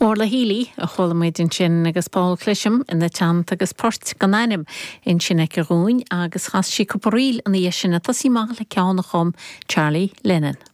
Orla Healy, a cholamid in sin agus Paul Clisham in the chant agus port gananim in sin ag rún agus chas si coparíl an iesina tasí mála ceannachom Charlie Lennon.